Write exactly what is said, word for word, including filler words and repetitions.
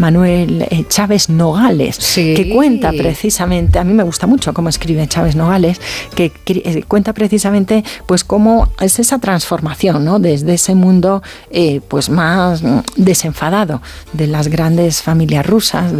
Manuel eh, Chávez Nogales, sí. que cuenta precisamente, a mí me gusta mucho cómo escribe Chávez Nogales, que, que eh, cuenta precisamente pues cómo es esa transformación, ¿no? Desde ese mundo eh, pues más desenfadado de las grandes familias rusas,